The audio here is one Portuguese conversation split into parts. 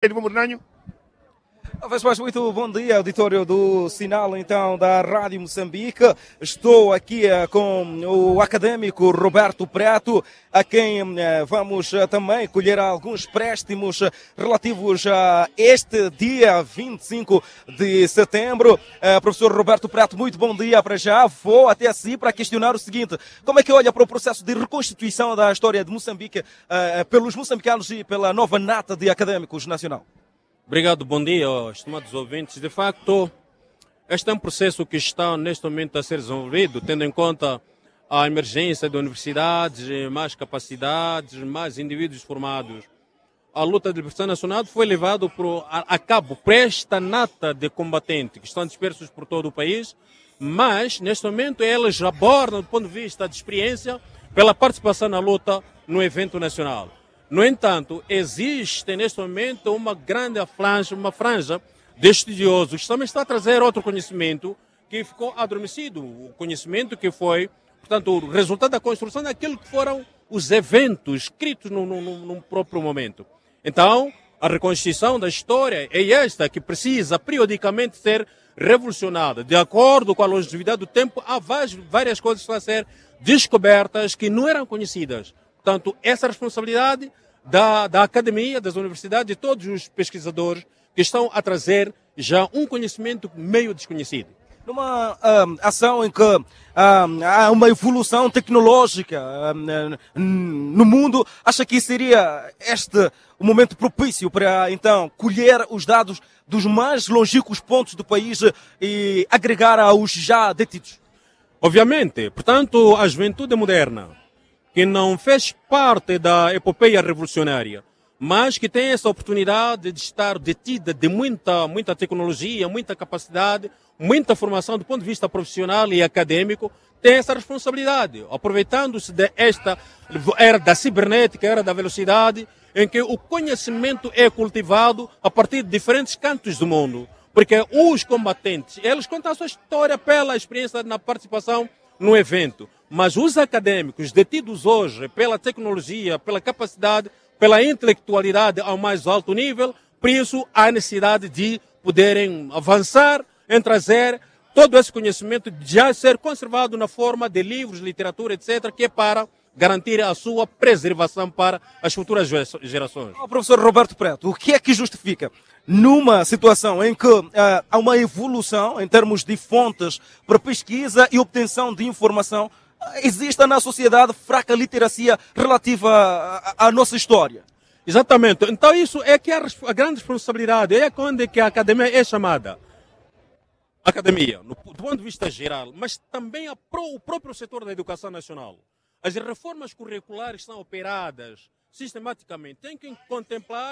Edmo Murnanho. Muito bom dia, auditório do Sinal, então, da Rádio Moçambique. Estou aqui com o académico Roberto Preto, a quem vamos também colher alguns préstimos relativos a este dia 25 de setembro. Professor Roberto Preto, muito bom dia para já. Vou até si para questionar o seguinte: como é que olha para o processo de reconstituição da história de Moçambique pelos moçambicanos e pela nova nata de académicos nacional? Obrigado, bom dia, estimados ouvintes. De facto, este é um processo que está neste momento a ser desenvolvido, tendo em conta a emergência de universidades, mais capacidades, mais indivíduos formados. A luta de libertação nacional foi levada a cabo por esta nata de combatentes que estão dispersos por todo o país, mas neste momento eles abordam, do ponto de vista de experiência, pela participação na luta no evento nacional. No entanto, existe neste momento uma franja de estudiosos que também está a trazer outro conhecimento que ficou adormecido. O conhecimento que foi, portanto, o resultado da construção daquilo que foram os eventos escritos num próprio momento. Então, a reconstituição da história é esta que precisa periodicamente ser revolucionada. De acordo com a longevidade do tempo, há várias coisas que estão a ser descobertas que não eram conhecidas. Portanto, essa responsabilidade da academia, das universidades, de todos os pesquisadores que estão a trazer já um conhecimento meio desconhecido. Numa ação em que há uma evolução tecnológica no mundo, acha que seria este o momento propício para, então, colher os dados dos mais longínquos pontos do país e agregar aos já detidos? Obviamente. Portanto, a juventude moderna, que não fez parte da epopeia revolucionária, mas que tem essa oportunidade de estar detida de muita tecnologia, muita capacidade, muita formação do ponto de vista profissional e acadêmico, tem essa responsabilidade, aproveitando-se desta era da cibernética, era da velocidade, em que o conhecimento é cultivado a partir de diferentes cantos do mundo. Porque os combatentes, eles contam a sua história pela experiência na participação no evento. Mas os acadêmicos detidos hoje pela tecnologia, pela capacidade, pela intelectualidade ao mais alto nível, por isso há necessidade de poderem avançar em trazer todo esse conhecimento já ser conservado na forma de livros, literatura, etc., que é para garantir a sua preservação para as futuras gerações. Professor Roberto Preto, o que é que justifica, numa situação em que há uma evolução em termos de fontes para pesquisa e obtenção de informação, exista na sociedade fraca literacia relativa à nossa história? Exatamente. Então isso é que a grande responsabilidade é quando que a academia é chamada. Academia, do ponto de vista geral, mas também o próprio setor da educação nacional. As reformas curriculares são operadas sistematicamente. Tem que contemplar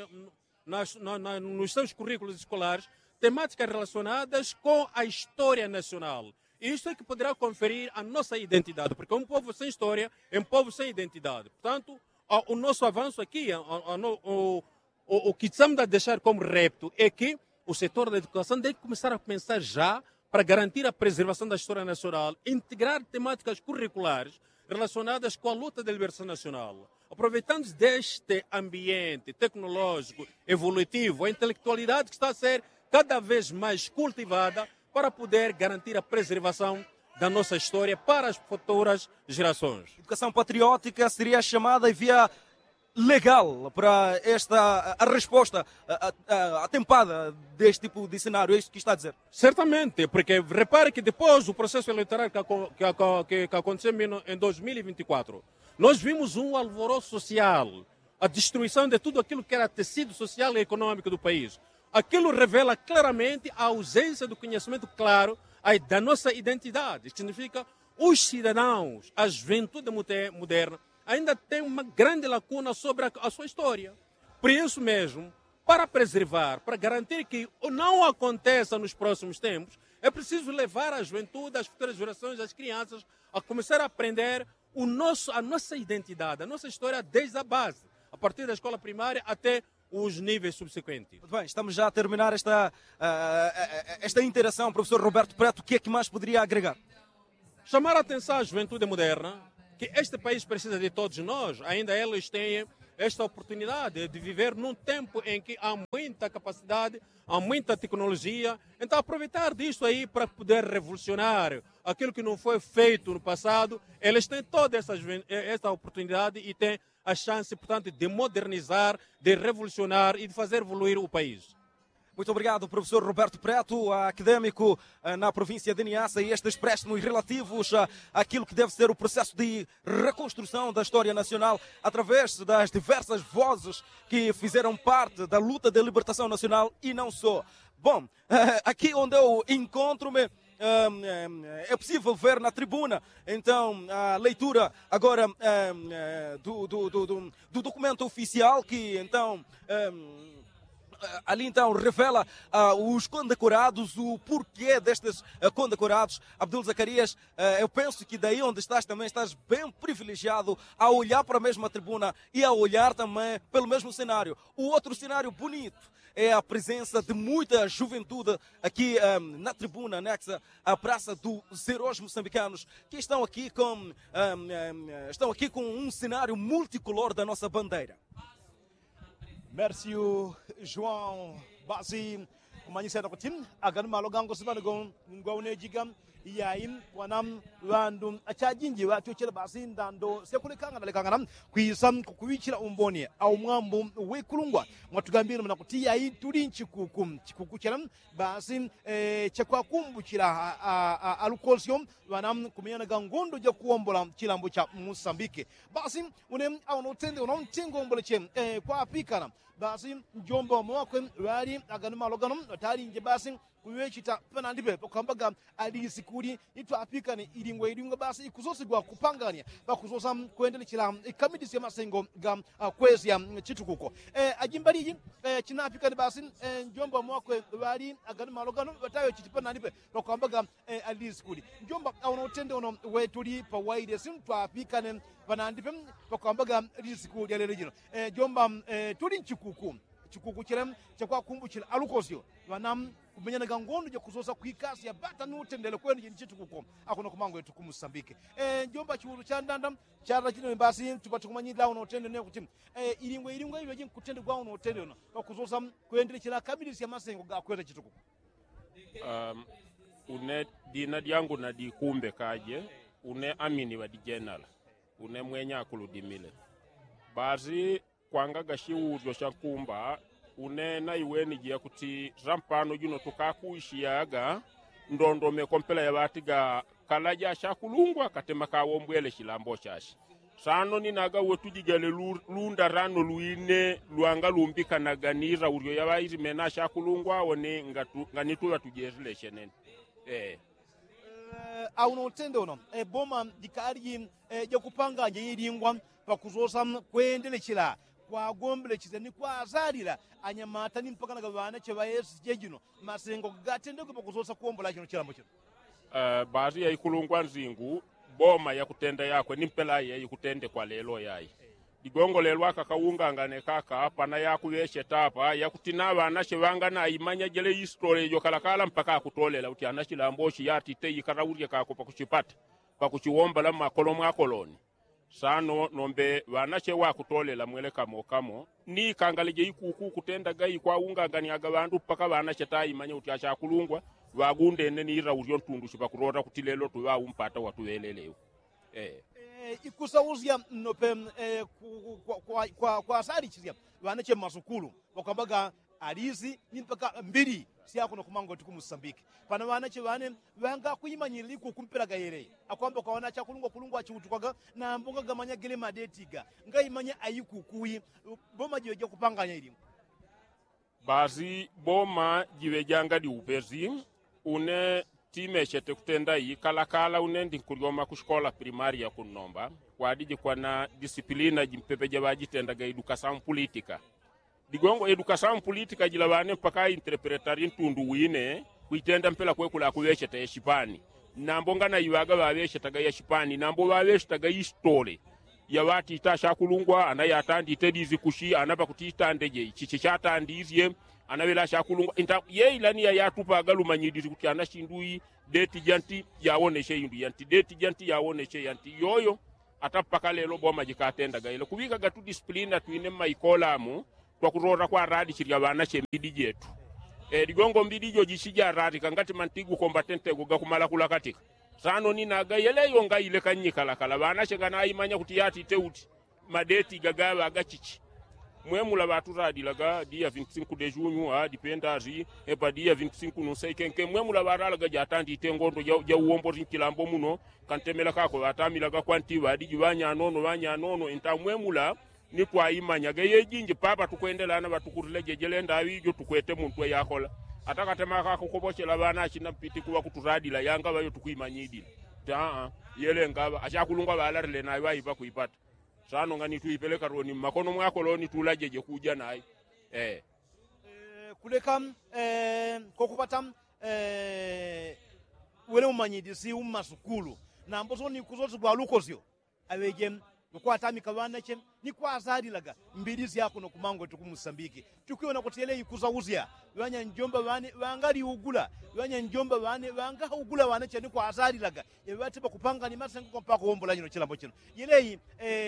nos seus currículos escolares temáticas relacionadas com a história nacional. Isso é que poderá conferir a nossa identidade, porque um povo sem história é um povo sem identidade. Portanto, o nosso avanço aqui, o que estamos a deixar como repto é que o setor da educação deve começar a pensar já para garantir a preservação da história nacional, integrar temáticas curriculares relacionadas com a luta da libertação nacional. Aproveitando deste ambiente tecnológico, evolutivo, a intelectualidade que está a ser cada vez mais cultivada para poder garantir a preservação da nossa história para as futuras gerações. Educação patriótica seria chamada via legal para a resposta atempada deste tipo de cenário, é isso que está a dizer? Certamente, porque repare que depois do processo eleitoral que aconteceu em 2024, nós vimos um alvoroço social, a destruição de tudo aquilo que era tecido social e econômico do país. Aquilo revela claramente a ausência do conhecimento claro da nossa identidade. Isso significa os cidadãos, a juventude moderna, ainda tem uma grande lacuna sobre a sua história. Por isso mesmo, para preservar, para garantir que não aconteça nos próximos tempos, é preciso levar a juventude, as futuras gerações, as crianças, a começar a aprender a nossa identidade, a nossa história desde a base, a partir da escola primária até os níveis subsequentes. Muito bem, estamos já a terminar esta interação. Professor Roberto Preto, o que é que mais poderia agregar? Chamar a atenção à juventude moderna, que este país precisa de todos nós. Ainda eles têm esta oportunidade de viver num tempo em que há muita capacidade, há muita tecnologia. Então, aproveitar disso aí para poder revolucionar aquilo que não foi feito no passado. Eles têm toda essa oportunidade e têm a chance, portanto, de modernizar, de revolucionar e de fazer evoluir o país. Muito obrigado, professor Roberto Preto, académico na província de Niassa, e estes préstimos relativos àquilo que deve ser o processo de reconstrução da história nacional através das diversas vozes que fizeram parte da luta de libertação nacional e não só. Bom, aqui onde eu encontro-me, é possível ver na tribuna, então, a leitura agora do documento oficial que, então, ali então revela os condecorados, o porquê destes condecorados. Abdul Zacarias, eu penso que daí onde estás também estás bem privilegiado a olhar para a mesma tribuna e a olhar também pelo mesmo cenário. O outro cenário bonito é a presença de muita juventude aqui na tribuna anexa à Praça dos Heróis Moçambicanos, que estão aqui com um cenário multicolor da nossa bandeira. Merci, João Basi. Kumanyisa na kutim agan malogang ko siman ngawne jigam yayin wanam wandu achajinji wa chochela basin dando sekulikanga nalekanganam kuisam kukuichira umboni au mwambo wekulungwa mwatugambira mna kutia yi tuli chikuku chelam basin chekwa kumbuchira alukolsium wanam kumiyana gangondo ja kuombola chilambo cha Mosambike basin unem au no tende unom tingo ombola chem kwa apikana basin njombo mwakwe wali agan maloganum tari nje basin kuwechita panandibe pokambaga alisikuri itu apikani iringwe basi ikuzosigwa kupangania bakuzosa kuendelekira ikamidisi ya masengo ga kwezi ya chitukuko ajimbali china apikani basi njomba mwakwe wali agani malogano batayo chitipanandibe pokambaga alisikuri njomba ono utende ono wetuli pa waide sintu apikane panandibe pokambaga alisikuri ya lelejino njomba tuli chikuku chirem chakwa kumbuchira alukosio wanam kumenyana gangondo je kuzosa kuikasi ya bata nutendele kwenu je chitukuko akono kumango yetu kumusambike njomba chiwulu cha ndanda chara chino mbasi tupata kumanyira ono utende ne kuti iringwe iyo je kutende gwa ono utende ono kuzosa kuendele chira kabili ya masengo ga kwenda chitukuko une dina diangu na dikumbe kaje une amini wa dijenala une mwenya akuludimile basi kwangaga shiwuzo shakumba une na iweni jia kuti rampano juno tukakuishiaga ndondo mekompela ya batiga kalaja shakulungwa katema kawombwele shilambo shashi sano ninaga wetujigale lunda rano luine luanga lumbika na ganira uryo yabairi mena shakulungwa one nganitula tujezile shenene au no tende ono boma dikari je kupanga je yiringwa pakuzosa kuendelekira kwa gombele chizeni kwa azalira anyamata ni mpaka nagabana cheba yesu jejino masengo gatende ko kuzosa kuombola kino chilambo chino bazi ya ikulungwa nzingu boma ya kutenda yakwe nimpela ya ikutende kwa lelo yayi digongo lelwa kakaunga ngane kaka pana ya kuyeshe tapa ya kutina bana shebanga na imanya jele history yo kalakala mpaka akutolela uti anachilamboshi yati te yikarawurye kako pakuchipata pakuchiwomba la makolomo akoloni sano nombe wanache wa kutolela mwele kamo ni kangalije ikuku kutenda gai kwa unga ngani agabandu paka wanache tai manya utiacha kulungwa wagunde nene ira urion tundu shiba kurora kutilelo tuwa umpata watu weleleo ikusauzia nope kwa asali chizia wanache masukulu wakambaga alizi ni mpaka mbili siako no kumango tukumusambike pana wanache wane wanga kuyimanyira ku kumpira gayere akwamba kwa wanacha kulungwa chiutukwaga na mbonga gamanya gele madetiga ngaimanya ayikukuyi boma jiweje kupanganya ilimu basi boma jiwejanga di upezi une time chete kutenda yi kalakala une ndinkuryoma kushkola primaria kunomba kwadije kwa na disciplina jimpepe jabaji tenda ga education politika digongo education politika jilabane mpaka interpretari ntundu wine kuitenda mpela kwekula kuweshe ta yeshipani nambo ngana yiwaga baweshe taga yeshipani nambo baweshe taga history ya wati itasha kulungwa anayatandi tedizi kushi anaba kutita ndeje chichichata ndizie anawela shakulungwa inta ye ilani ya yatupa galumanyidiri kuti anashindui deti janti yaoneshe indu yanti deti janti yaoneshe yanti yoyo atapaka lelo boma jikatenda gaile kubika gatu disciplina tuine maikolamu kwa kurora kwa radi chiria bana chembidi jetu digongo mbidi jo jishija radi kangati mantigu kombatente goga kumala kula katika sano ni naga yele yonga ile kanyika kala bana chengana imanya kutiyati teuti madeti gagawa gachichi mwemula batu radi laga dia 25 de junho dipendari epa dia 25 no sei kenke mwemula barala ga jatandi tengondo ja uombo rinkilambo muno kantemela kako batamila ga kwanti badi jibanya nono inta mwemula ni kwa imanya ga yejinje papa tukwendela na batukurile jejelenda abijo tukwete muntu yakola ataka tema kako kobochela bana china piti kuba kuturadi la yanga bayo tukuimanyidi yele ngaba achakulungwa balarele nayo bayipa kuipata sano ngani tuipeleka roni makono mwako loni tulajeje kuja naye kuleka kokupata wele umanyidisi umasukulu na mbozo ni kuzozi bwa lukozyo aweje kwa tamika banache ni kwa azari laga mbilizi yako no kumango tukumusambiki tukiona kutele ikuza uzia wanya njomba bane wangali ugula wanya njomba bane wanga ugula wanache ni kwa azari laga yebatiba kupanga ni masengo kwa mpaka ombo lanyino chilambo chino yelei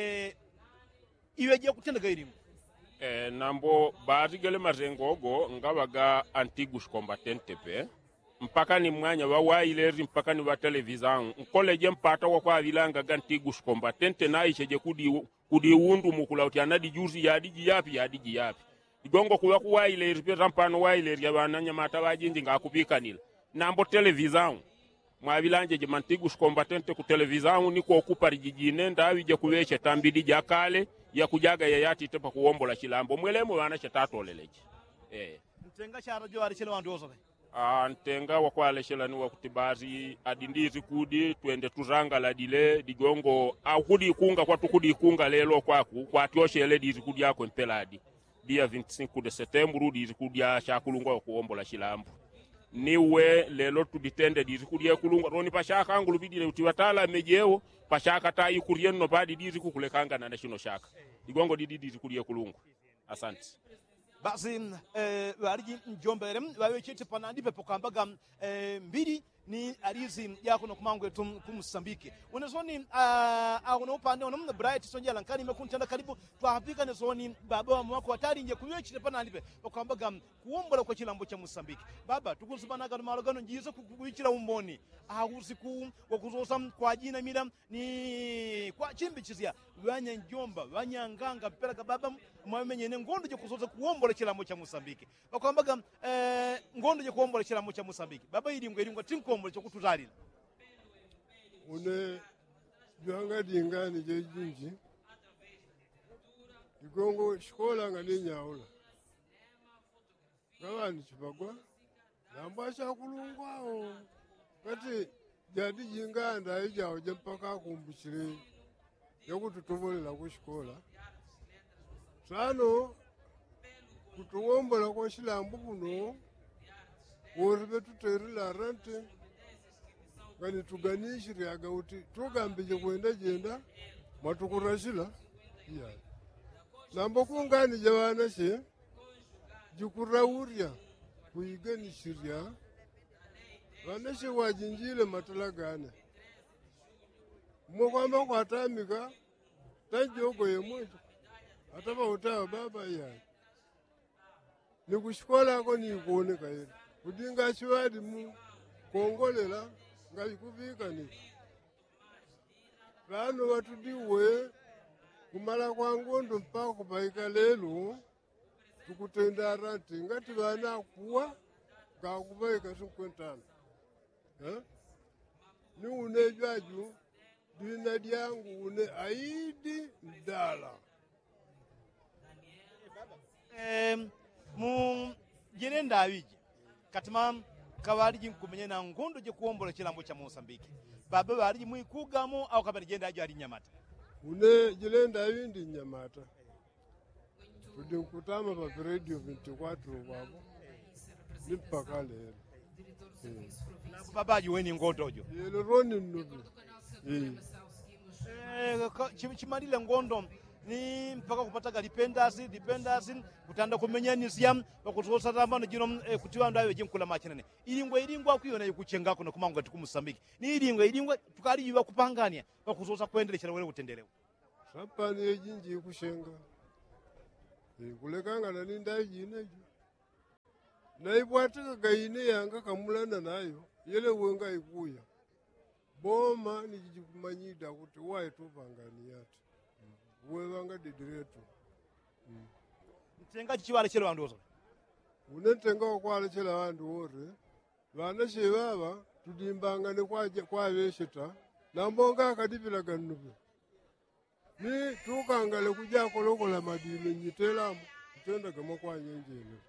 iweje kutenda gairimu nambo batigele mazengogo ngabaga antigus combatente pe mpaka ni mwanya wa waileri mpaka ni wa televizan nkoleje mpata wa kwa vilanga gantigus combatente na icheje kudi undu mukula utianadi juzi yadiji yapi igongo kuwa kwa waileri pe rampano waileri ya bananya mata wajindi ngakupika nila nambo televizan mwa vilanje je mantigus combatente ku televizan ni ko kupari jijine ndawije kuweche tambidi jakale ya kujaga yayati tepa kuombola chilambo mwelemo wana chatatoleje ntenga chara jo arichele wandu ozobe ntenga wakwale shelani wa kutibazi adindizi kudi twende tuzanga la dile digongo kudi ikunga kwa tukudi ikunga lelo kwaku kwa tioshele dizi kudi yako mpeladi dia 25 de septembre dizi kudi ya shakulungwa kuombola chilambo niwe lelo tuditende dizi kudi ya kulungwa roni pashaka angulu bidile utiwatala mejeo pashaka tayi kurienno badi dizi kukulekanga na nashino shaka digongo dizi kudi ya kulungwa asante basi wariji njomberem wawechete panandi pepo kambaga mbili ni alizi yako no kumangwe kumusambike unezoni auna upande ono bright sonja lankani mekuntenda karibu twahapika nezoni baba wa mwako watari nje kuwechete panandi pepo kambaga kuombola kwa chilambo cha Musambike baba tukusibanaga malogano njizo kuichira umboni usiku wakuzosa kwa jina mira ni kwa chimbi chizia wanya njomba wanya nganga pelaka baba mwamenye ne ngondo je kuzoza kuombola chilambo cha Musambike bakwambaga ngondo je kuombola chilambo cha Musambike baba ili ngwe tinkombola cho kutuzalira une byanga dingani je jinji digongo shikola ngani nyaula ngawani chipagwa nambasha kulungwao kati jadi jinganda ijao je mpaka kumbuchire yokututobolela ku shikola sano kutuombola kwa shilambu kuno woribe tuterila rente ngani tuganishiriaga uti tugambije kwenda jenda matukurashila iya nambo kungani jabana she jikurawurya kuiganishiria vaneshe wajinjile matalagane mwakwamba kwatamika tanjogo yemoja ataba utawa baba iya ni kushikola ko ni kuoneka ile kudinga shiwadi mu kongolela ngayikuvika ni vano watudiwe kumala kwa ngondo mpaka kubaika lelo tukutenda ranti ngati vana kuwa ngakubaika 50 ni une jaju dina diangu une aidi ndala mu jenenda awiji katima kawariji kumenye na ngondo je kuombola chilambo cha Musambike baba wariji muikugamo au kabari jenda ajo ari Nyamata une jelenda awindi Nyamata tudinkutama pa radio 24 wabo nipaka lero baba ajo weni ngondo jo yelo roni nudu chimalile ngondo ni mpaka kupata dependers kutanda kumenyanisia pakutosa tambano jino kutiwa ndayo jinkula machinene ilingwa akuyona ikuchenga kuno kumango tukumusambiki ni ilingwa tukali yiwa kupangania pakuzosa kuendelea wale utendelewa sapani ejinji kushenga kulekanga na ninda jinejo naibwatika gaine yanga kamulana nayo yele wenga ikuya boma nijikumanyida kuti wae tupangani yatu wewanga didiretu ntenga chiwale chelo wandozo unentenga okwale chela wandu wore bana shebaba tudimbangane kwa beshita nambonga akadipila ganupe ni tukangale kuja kolokola madime nyitelamu tutenda kama kwa nyenjele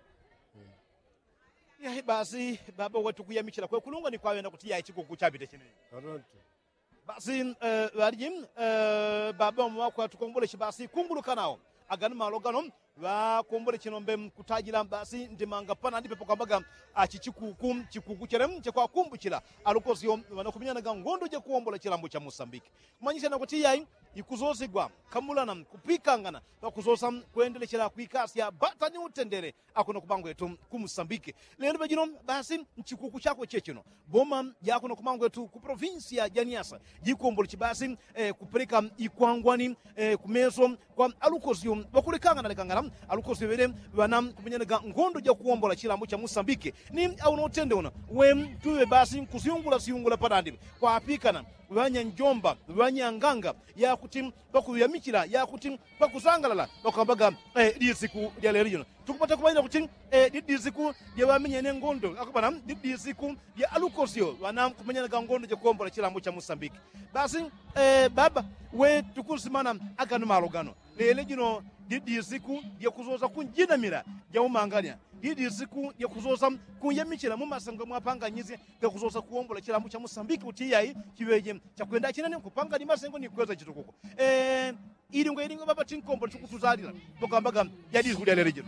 ya basi baba wetu kuyamichira kwe kulunga ni kwawenda kutia ichikuku chabite chine asante basi warijim baba mwako tukombole basi kumbuluka nao agani malogano wa kombole chinombe kutajila basi ndimanga pana ndipe pokambaga chikuku cherem chekwa kumbuchira alukozio wanakuminyana ngondo je kuombola chilambo cha Mozambique kumanyisha nakutia ikuzozigwa kamulana kupikangana bakuzosa kuendelea kuikasia batani utendere akona kubango yetu ku Mozambique lendo bajino basi chikuku chako chechino boma yako no kumango yetu ku provincia ya Niassa jikombola chibasi kupeleka ikwangwani kumeso kwa alukozio bakulikangana lekangana alukozio bere bana kuminyana ngondo je kuombola chilambo cha Mozambique ni au utende ona we tuwe basi kusiungula padandi kwa apikana wanya njomba wanya nganga ya kuti bakuyamichira ya kuti bakuzangalala bakambaga disiku ya leriyo tukupata kubaina kuti disiku ya wamenyene ngondo akubana disiku ya alukozio wana kumenyana ngondo je kuombola chilambo cha Mozambique basi baba we tukusimana akanu malogano lele jino disiku ya kuzoza kunjinamira ya umangania disiku ya kuzoza kuyamichira mu masango mwapanga nyizi ya kuzoza kuombola chilambo cha Mozambique utiyai kiweje cha kwenda chinene kupanga ni masango ni kweza chitukuko ilingo baba tinkombo chikutuzalira bokambaga ya disiku ya lere jino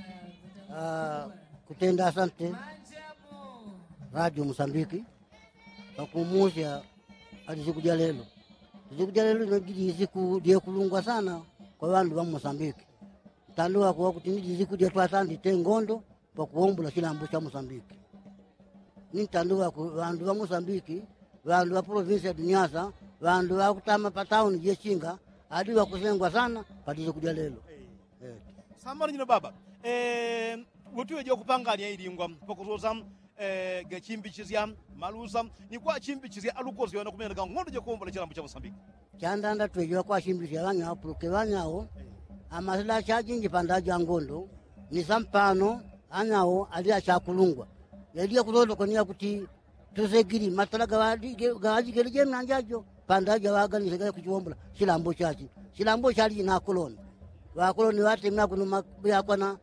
kutenda asante Radio Mozambique pakumusha alizikuja lelo no disiku dia kulungwa sana kwa wandu wa Mozambique tandua kwa kuti disiku dia twasandi tengondo pakuombola chilambo cha Mozambique ni tandua kwa wandu wa Mozambique wandu wa province ya Niassa wandu wa kutama pa town jeshinga hadi wa kusengwa sana patije kuja lelo samari nyino baba wotuwe je kupangania ilingwa pakuzoza gachimbichizia maluza ni kwa chimbichizia alukozi wana kumena ngondo je kuombola chilambo cha Mozambique chandanda twejo kwa chimbichizia wanya proke wanyao amasila chajinji pandaja ngondo ni sampano anyao alia chakulungwa yadia kuzoto konia kuti tuzegiri matalaga gaji gelije mnanjajo pandaja wagani segaya kuchiombola chilambo chachi na koloni wa koloni wate mna kuno yakwana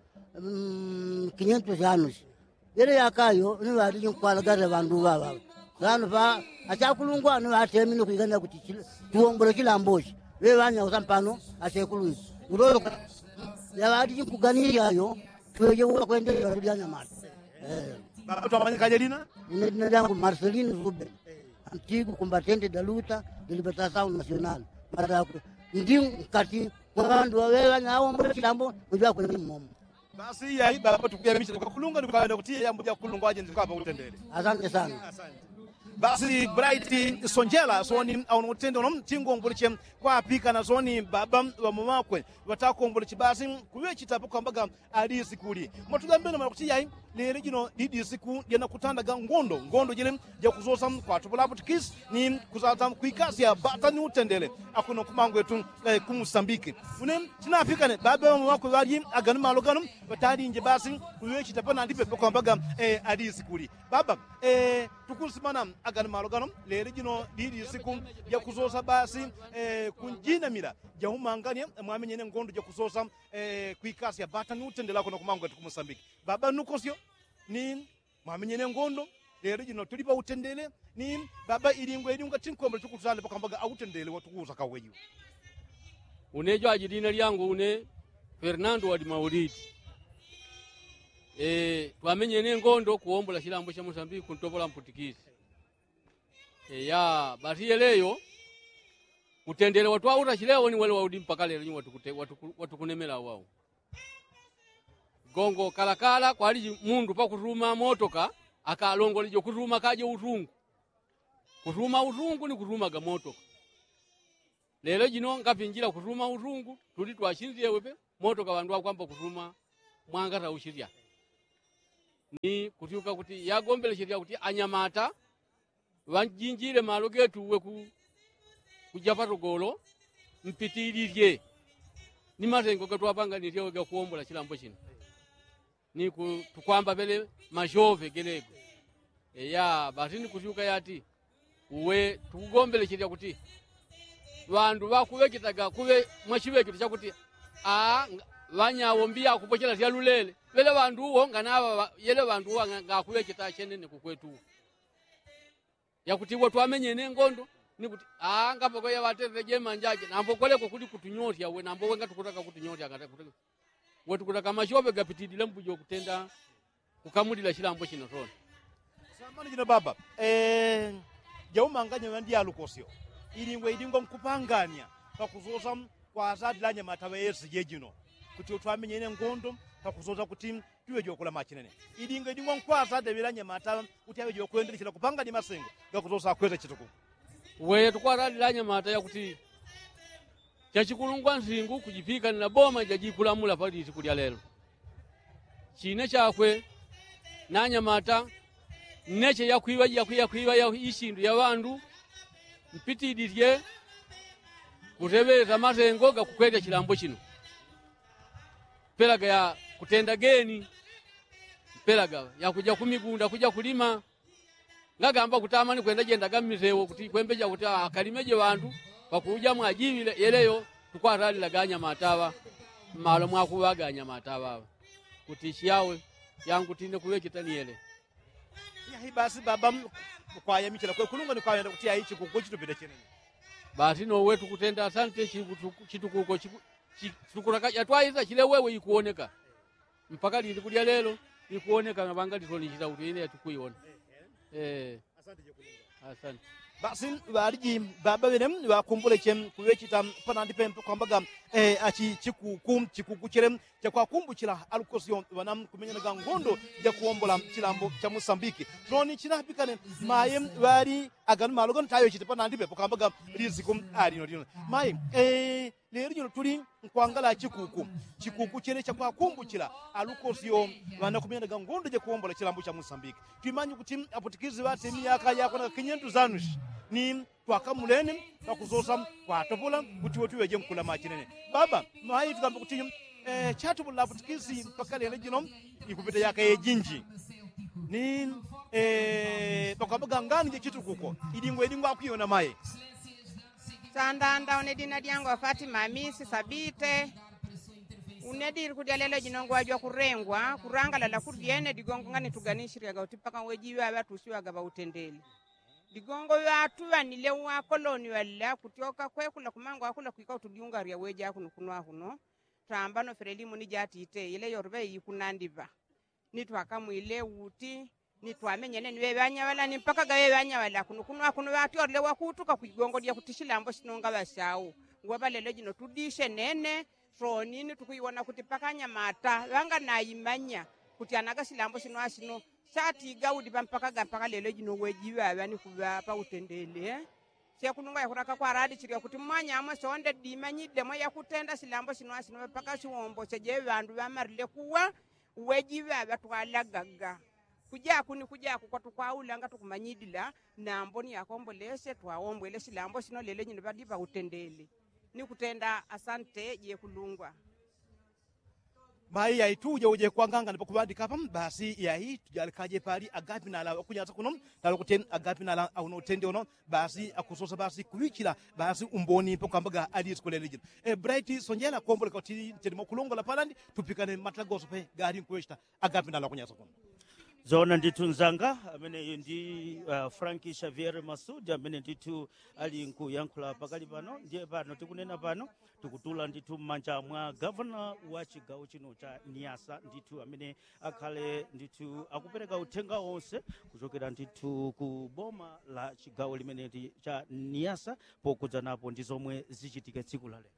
500 anos yere yakayo ni wadi kwala gare bandu baba zanu fa achakulungwa ni wate mino kuigana kuti tuombola chilambo we wanya usampano achekulungwa urolo ya wadi kuganisha yo tweje kuendelea kudiana mali baba twamanyika jelina nina dangu Marcelino Ruben antigo combatente da luta de libertação nacional para ndim kati wandu wawewa nao mbona chilambo kujua kwa mmomo basi ya baba tukuyamisha kwa kulunga ndikaenda kutia jambo ya kulunga aje ndikapa utendele asante sana basi Bright Sonjela soni au utende no tingo ngoliche kwa apika na zoni baba wa mamakwe watako ngoliche basi kuwe chitapo kwambaga alisi kuli matugambe na makutia lere jino disiku yana kutandaga ngondo jile ya kuzosa kwa tupulapo tikis ni kuzata kuikasi ya batani utendele akuno kumango yetu ku Mozambique une tinapika ne baba wa mamakwe wali agani malogano batali nje basi kuwe chitapo na ndipe kwambaga alisi kuli baba tukusimana agani malogano lere jino disiku ya kuzosa basi kunjina mira ya umangania mwamenyene ngondo ya kuzosa kuikasi ya batani utendele akuno kumango yetu ku Mozambique baba nukosio ni mwamenyene ngondo lero jino tulipa utendele ni baba ilingwa tinkombe tukuzale pakambaga utendele watukuza kaweyo unejo ajidina lyangu une Fernando wa Maulidi twamenyene ngondo kuombola chilambo cha Mozambique kuntobola mputikisi ya batiye leyo Utendele watu auta chileo ni wale waudi mpaka leo ni watu kunemela wao. Gongo kalakala kwa ali mundu pa kuruma motoka akalongo lijo kuruma kaje urungu. Kuruma urungu ni kuruma ga motoka. Lelo jino ngapinjira kuruma urungu tuli twashinziye wepe motoka bandu akwamba kuruma mwangata ushiria. Ni kutiuka kuti yagombele shiria kuti anyamata wanjinjire malogetu weku kujapata golo mpitiririe ni matengo gatwapanga ni ryo gakuombola chilambo chino ni tukwamba bele majove gelego ya batini kutyuka yati uwe tugombele chiria kuti bandu bakubekitaga kube mwachibekito chakuti banyawombia kupochela lya lulele bele bandu uwo nganaba yele bandu ngakubekita chenene kukwetu yakutiwa twamenye nengondo nikuti ngapo kwa yabatere jema njaje nambo koleko kuli kutunyotia we nambo wenga tukutaka kutunyotia ngata kutaka wetu kutaka mashobe gapitidile mbujo kutenda kukamudila chilambo chino tona samani jina baba jaumanganya wandi alukosio ilingwe idingo mkupanganya pakuzoza kwa azadi lanya matawe yesi jejino kuti utwamenye nengondo pakuzoza kuti tuwe jokula machinene idingo idingo nkwaza debilanya matawe kuti awe jokwendelishira kupanga ni masengo gakuzoza kwete chituku we tukwaralilanya mata ya kuti chachikulungwa nzingu kujipika na boma jajikulamula pali sikulya lelo chine chakwe nanya mata neche yakwiwa ya ishindu ya bandu mpitidilye kutebeza mazengo gakukweta chilambo chino pelaga ya kutenda geni pelaga ya kuja kumigunda kuja kulima ngagamba kutamani kwenda jenda gamizewo kuti kwembeja kuti akalimeje bantu bakuja mwajibile yeleyo tukwatali laganya matawa malo mwakubaganya matawa kuti chiyawe yangu tinde kuwekitani yele ya hibasi baba kwa yamichela kwa kulunga ni kwa yenda kutia hichi kukochi tupide chenene basi no wetu kutenda asante chitukuko chitukura yatwaiza chile wewe ikuoneka mpaka lili kulya lelo ikuoneka nabanga litonichita kuti ine yatukuiona asante jekulunga asante basi bariji baba benem wakumbule chem kuwechita panandi pempe kwambaga achi chikuku cherem kwa kumbuchira alukosio wanam kumenyana gangondo ya kuombola chilambo cha Mosambiki troni chinapikane maye wari agan malogon tayo chita panandi pempe kwambaga rizikum ari no maye lero tuli nkwangala chikuku chene cha kwa kumbuchira alukosio wana kumenyana gangondo ya kuombola chilambo cha Mosambiki tuimanyi kuti apotikizi bate miyaka yako na 500 zanush ni twakamulene twakuzosa kwatopola kuti wetu je mkula machinene baba mai tukamba kuti chatu bula apotikizi mpaka lero jino ikupita yaka yejinji ni twakambaga ngani je chitu kuko idingo akuyona mai sandanda onedina diango Fatima Hamisi Sabite unediri kudialele jinongo wajwa kurengwa kurangala la kudiene digongo ngani tuganishiri aga utipaka wejiwe abatusiwa gaba utendeli digongo watu wanile wa koloni wala kutioka kwekula kumango akula kuika utudiunga ria weja kunukunwa huno tambano ferelimu ni jati ite ile yorbe yikunandiva nitwakamu ile uti nitwamenye ne webanya wala ni mpaka gawebanya wala kunukunwa kuno watu orle wakutuka kuigongo dia kutishilambo sinonga bashawo ngwabalele jino tudishe nene tronini tukuiona kuti pakanya mata wanga naimanya kuti anaga silambo sino asino shati gaudi mpaka lelo jino wejiwe abani kuba pa utendele sia kununga yakuraka kwa radi chiria kuti mwanya amwe sonde dimanyide mwe yakutenda silambo sino asino mpaka chiwombo cheje bandu bamarile kuwa wejiwe abatwalagaga kuja kwa tukwaulanga tukumanyidila namboni yakombolese twaombwele silambo sino lelo jino badiba utendele ni kutenda asante je kulungwa mai yaituje uje kwanganga ndipo kubadika pam basi yayi tujalikaje pali agapi na la kunyaza kuno talokuten agapi na la auno tende ono basi akusosa basi kuwikira basi umboni po kambaga ali skole legend bright sonjela kombole ko tiri kulongo la palandi tupikane matlagoso pe gari kwesta agapi na la kunyaza kuno zona ndithu nzanga amene ndi Frank Xavier Masudi amene ndithu ali nkuyankhula pakali pano. Ndiye pano tikunena pano tikutula ndithu m'manja mwa governor wa chigawo chino cha Niassa ndithu amene akhale ndithu akupereka uthenga onse kuchokera ndithu ku boma la chigawo limene cha Niassa pokudza napo ndi zomwe zichitike tsiku la lero.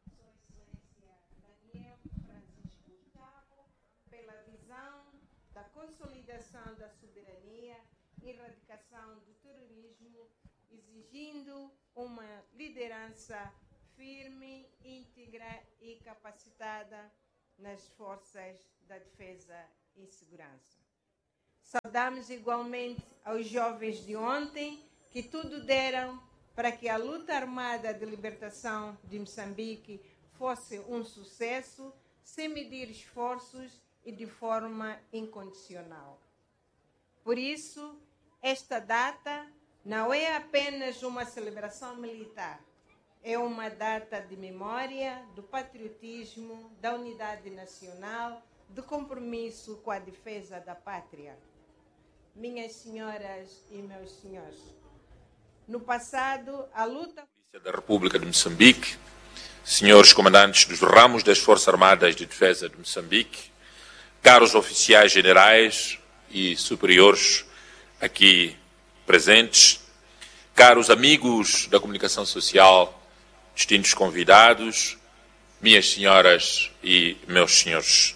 Consolidação da soberania, erradicação do terrorismo, exigindo uma liderança firme, íntegra e capacitada nas forças da defesa e segurança. Saudamos igualmente aos jovens de ontem que tudo deram para que a luta armada de libertação de Moçambique fosse um sucesso, sem medir esforços e de forma incondicional. Por isso, esta data não é apenas uma celebração militar, é uma data de memória, do patriotismo, da unidade nacional, do compromisso com a defesa da pátria. Minhas senhoras e meus senhores, no passado, a luta da República de Moçambique, senhores comandantes dos ramos das Forças Armadas de Defesa de Moçambique, caros oficiais generais e superiores aqui presentes, caros amigos da comunicação social, distintos convidados, minhas senhoras e meus senhores.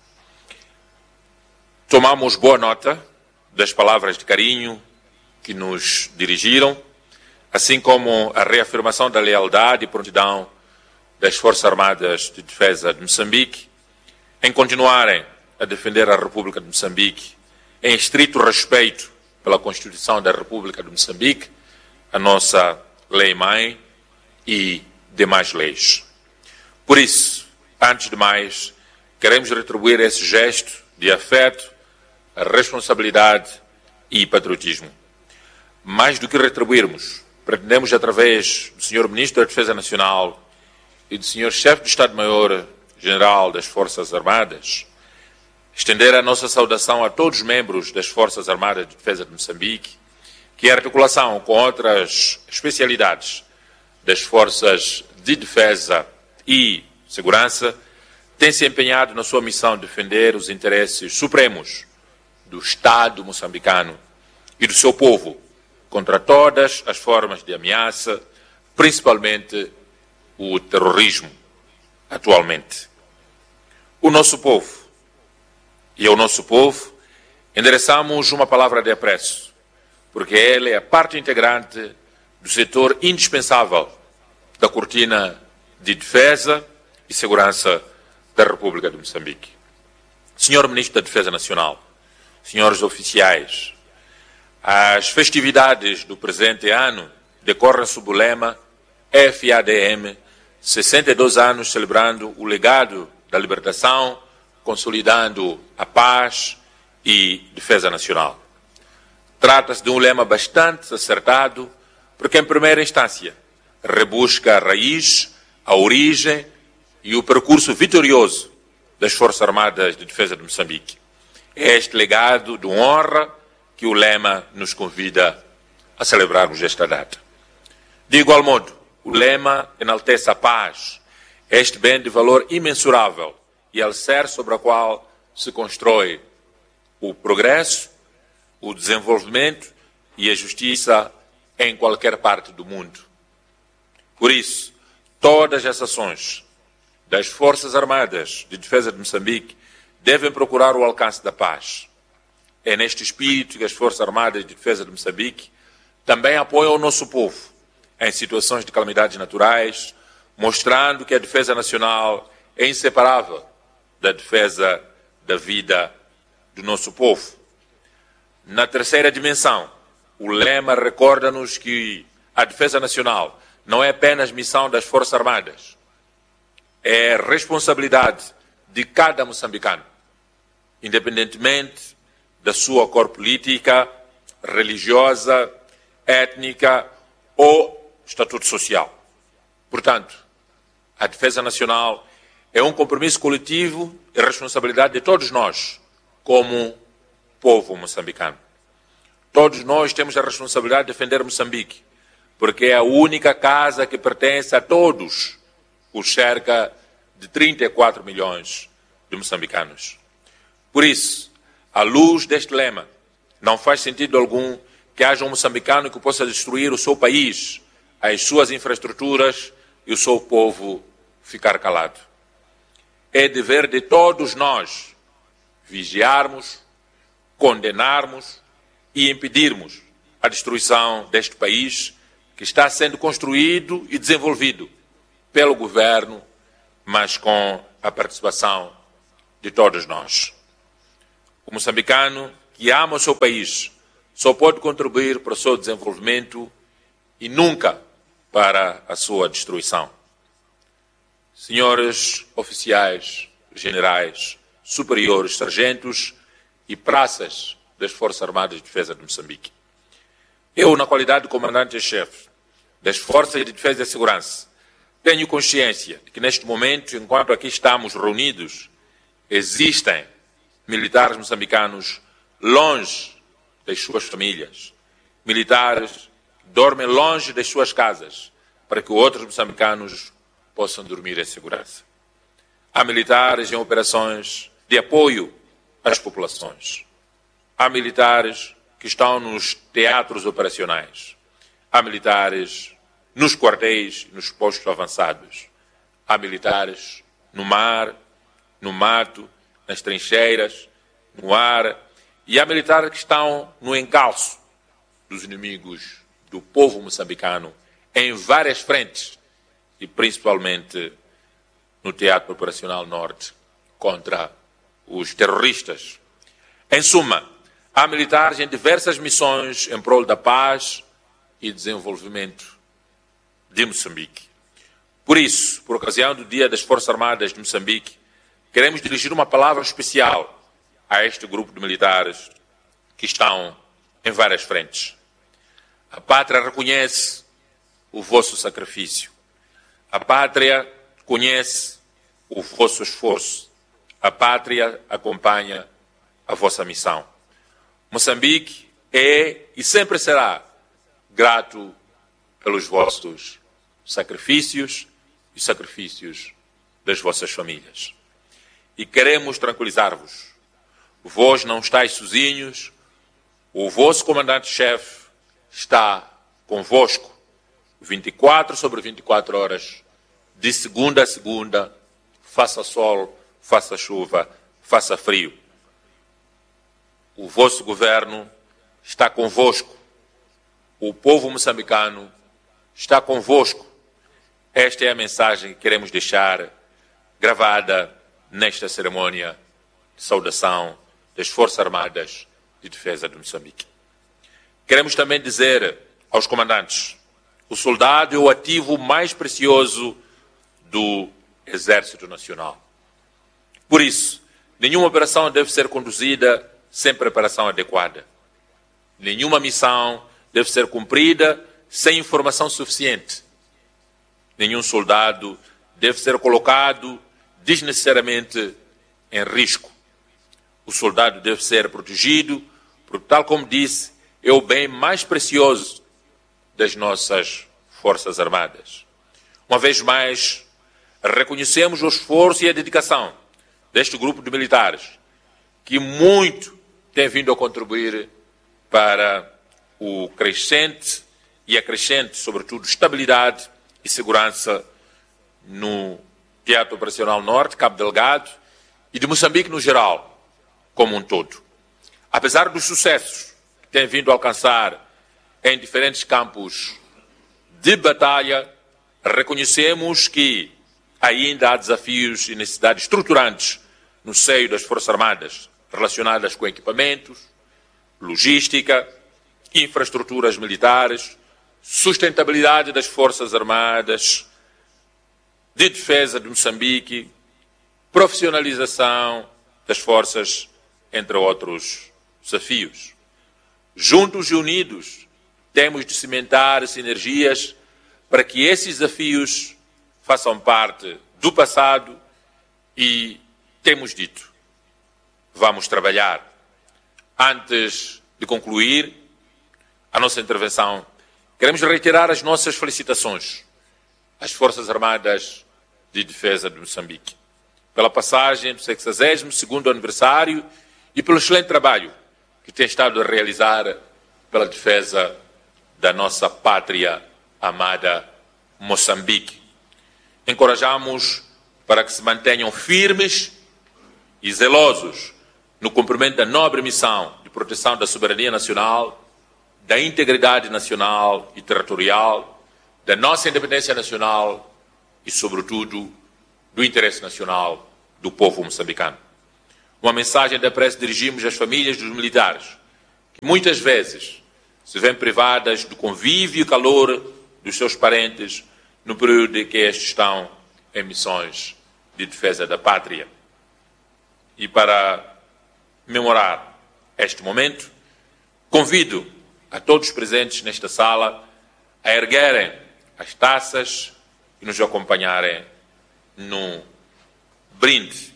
Tomamos boa nota das palavras de carinho que nos dirigiram, assim como a reafirmação da lealdade e prontidão das Forças Armadas de Defesa de Moçambique em continuarem a defender a República de Moçambique em estrito respeito pela Constituição da República de Moçambique, a nossa lei-mãe e demais leis. Por isso, antes de mais, queremos retribuir esse gesto de afeto, responsabilidade e patriotismo. Mais do que retribuirmos, pretendemos, através do Sr. Ministro da Defesa Nacional e do Sr. Chefe de Estado-Maior-General das Forças Armadas, estender a nossa saudação a todos os membros das Forças Armadas de Defesa de Moçambique, que em articulação com outras especialidades das Forças de Defesa e Segurança, têm se empenhado na sua missão de defender os interesses supremos do Estado moçambicano e do seu povo contra todas as formas de ameaça, principalmente o terrorismo, atualmente. O nosso povo e ao nosso povo endereçamos uma palavra de apreço, porque ele é parte integrante do setor indispensável da cortina de defesa e segurança da República de Moçambique. Senhor Ministro da Defesa Nacional, senhores oficiais, as festividades do presente ano decorrem sob o lema FADM, 62 anos celebrando o legado da libertação, consolidando a paz e defesa nacional. Trata-se de um lema bastante acertado, porque em primeira instância rebusca a raiz, a origem e o percurso vitorioso das Forças Armadas de Defesa de Moçambique. É este legado de honra que o lema nos convida a celebrarmos esta data. De igual modo, o lema enaltece a paz, este bem de valor imensurável e alicerce sobre a qual se constrói o progresso, o desenvolvimento e a justiça em qualquer parte do mundo. Por isso, todas as ações das Forças Armadas de Defesa de Moçambique devem procurar o alcance da paz. É neste espírito que as Forças Armadas de Defesa de Moçambique também apoiam o nosso povo em situações de calamidades naturais, mostrando que a defesa nacional é inseparável da defesa da vida do nosso povo. Na terceira dimensão, o lema recorda-nos que a defesa nacional não é apenas missão das Forças Armadas, é responsabilidade de cada moçambicano, independentemente da sua cor política, religiosa, étnica ou estatuto social. Portanto, a defesa nacional é um compromisso coletivo e responsabilidade de todos nós, como povo moçambicano. Todos nós temos a responsabilidade de defender Moçambique, porque é a única casa que pertence a todos os cerca de 34 milhões de moçambicanos. Por isso, à luz deste lema, não faz sentido algum que haja um moçambicano que possa destruir o seu país, as suas infraestruturas e o seu povo ficar calado. É dever de todos nós vigiarmos, condenarmos e impedirmos a destruição deste país que está sendo construído e desenvolvido pelo governo, mas com a participação de todos nós. O moçambicano que ama o seu país só pode contribuir para o seu desenvolvimento e nunca para a sua destruição. Senhores oficiais, generais, superiores, sargentos e praças das Forças Armadas de Defesa de Moçambique. Eu, na qualidade de comandante-chefe das Forças de Defesa e Segurança, tenho consciência de que neste momento, enquanto aqui estamos reunidos, existem militares moçambicanos longe das suas famílias, militares que dormem longe das suas casas, para que outros moçambicanos possam dormir em segurança. Há militares em operações de apoio às populações. Há militares que estão nos teatros operacionais. Há militares nos quartéis e nos postos avançados. Há militares no mar, no mato, nas trincheiras, no ar. E há militares que estão no encalço dos inimigos do povo moçambicano em várias frentes e principalmente no Teatro Operacional Norte contra os terroristas. Em suma, há militares em diversas missões em prol da paz e desenvolvimento de Moçambique. Por isso, por ocasião do Dia das Forças Armadas de Moçambique, queremos dirigir uma palavra especial a este grupo de militares que estão em várias frentes. A pátria reconhece o vosso sacrifício. A pátria conhece o vosso esforço. A pátria acompanha a vossa missão. Moçambique é e sempre será grato pelos vossos sacrifícios e sacrifícios das vossas famílias. E queremos tranquilizar-vos. Vós não estáis sozinhos. O vosso comandante-chefe está convosco 24 sobre 24 horas, de segunda a segunda, faça sol, faça chuva, faça frio. O vosso governo está convosco. O povo moçambicano está convosco. Esta é a mensagem que queremos deixar gravada nesta cerimônia de saudação das Forças Armadas de Defesa de Moçambique. Queremos também dizer aos comandantes: o soldado é o ativo mais precioso do Exército Nacional. Por isso, nenhuma operação deve ser conduzida sem preparação adequada. Nenhuma missão deve ser cumprida sem informação suficiente. Nenhum soldado deve ser colocado desnecessariamente em risco. O soldado deve ser protegido, porque, tal como disse, é o bem mais precioso das nossas Forças Armadas. Uma vez mais, reconhecemos o esforço e a dedicação deste grupo de militares, que muito tem vindo a contribuir para o crescente e a crescente, sobretudo, estabilidade e segurança no Teatro Operacional Norte, Cabo Delgado, e de Moçambique no geral, como um todo. Apesar dos sucessos que tem vindo a alcançar em diferentes campos de batalha, reconhecemos que ainda há desafios e necessidades estruturantes no seio das Forças Armadas, relacionadas com equipamentos, logística, infraestruturas militares, sustentabilidade das Forças Armadas, de defesa de Moçambique, profissionalização das forças, entre outros desafios. Juntos e unidos, temos de cimentar sinergias para que esses desafios façam parte do passado e, temos dito, vamos trabalhar Antes de concluir a nossa intervenção, queremos reiterar as nossas felicitações às Forças Armadas de Defesa de Moçambique pela passagem do 62º aniversário e pelo excelente trabalho que tem estado a realizar pela defesa da nossa pátria amada Moçambique. Encorajamos para que se mantenham firmes e zelosos no cumprimento da nobre missão de proteção da soberania nacional, da integridade nacional e territorial, da nossa independência nacional e, sobretudo, do interesse nacional do povo moçambicano. Uma mensagem de apreço dirigimos às famílias dos militares, que muitas vezes se veem privadas do convívio e calor dos seus parentes no período em que estes estão em missões de defesa da pátria. E para memorar este momento, convido a todos presentes nesta sala a erguerem as taças e nos acompanharem num brinde.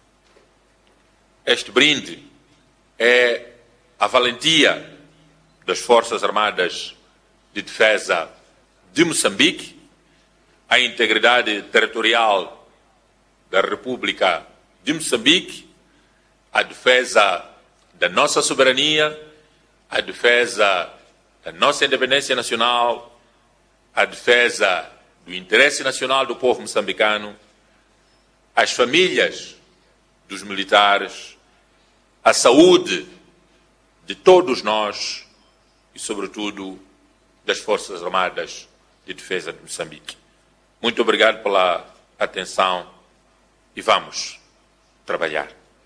Este brinde é a valentia das Forças Armadas de Defesa de Moçambique, a integridade territorial da República de Moçambique, a defesa da nossa soberania, a defesa da nossa independência nacional, a defesa do interesse nacional do povo moçambicano, as famílias dos militares, a saúde de todos nós e, sobretudo, das Forças Armadas de Defesa de Moçambique. Muito obrigado pela atenção e vamos trabalhar.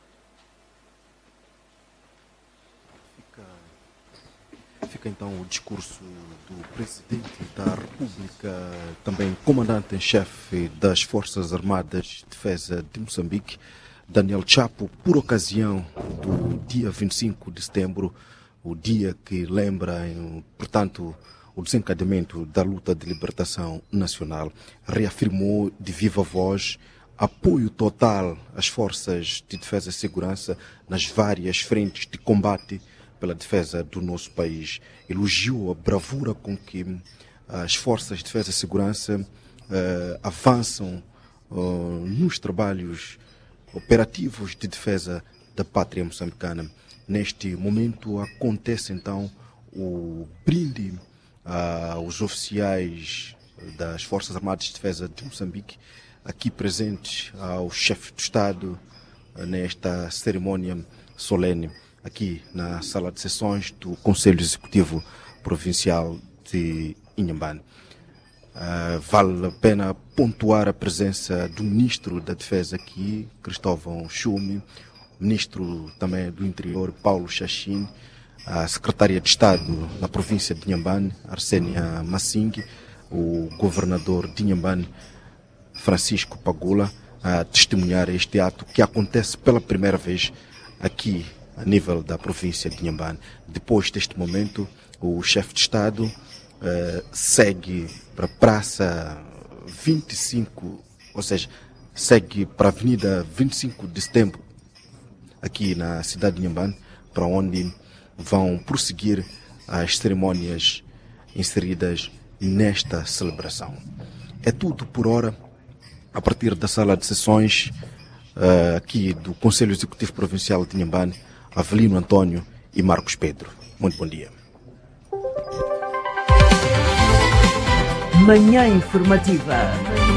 Fica então o discurso do Presidente da República, também Comandante-em-Chefe das Forças Armadas de Defesa de Moçambique, Daniel Chapo, por ocasião do dia 25 de setembro, o dia que lembra, portanto, o desencadeamento da luta de libertação nacional. Reafirmou de viva voz apoio total às forças de defesa e segurança nas várias frentes de combate pela defesa do nosso país. Elogiou a bravura com que as forças de defesa e segurança avançam nos trabalhos operativos de defesa da pátria moçambicana. Neste momento acontece então o brinde aos oficiais das Forças Armadas de Defesa de Moçambique, aqui presentes ao chefe do Estado nesta cerimónia solene, aqui na sala de sessões do Conselho Executivo Provincial de Inhambane. Vale a pena pontuar a presença do Ministro da Defesa aqui, Cristóvão Chume, Ministro também do Interior, Paulo Xaxim, a Secretária de Estado na província de Inhambane, Arsênia Massingue, o Governador de Inhambane, Francisco Pagula, a testemunhar este ato que acontece pela primeira vez aqui a nível da província de Inhambane. Depois deste momento, o chefe de Estado segue para a Praça 25, ou seja, segue para a Avenida 25 de Setembro, aqui na cidade de Inhambane, para onde vão prosseguir as cerimônias inseridas nesta celebração. É tudo por hora, a partir da sala de sessões aqui do Conselho Executivo Provincial de Inhambane, Avelino Antônio e Marcos Pedro. Muito bom dia. Manhã Informativa.